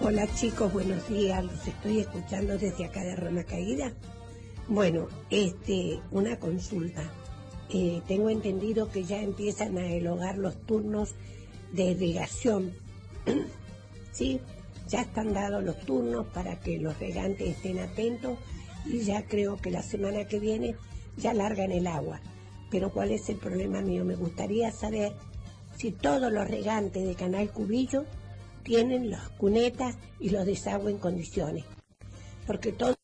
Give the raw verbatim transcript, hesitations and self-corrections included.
Hola chicos, buenos días, los estoy escuchando desde acá de Roma Caída. Bueno, este, una consulta. Eh, tengo entendido que ya empiezan a elogar los turnos de irrigación. Sí, ya están dados los turnos para que los regantes estén atentos y ya creo que la semana que viene ya largan el agua. Pero ¿cuál es el problema mío? Me gustaría saber si todos los regantes de Canal Cubillo tienen las cunetas y los desagües en condiciones. Porque todo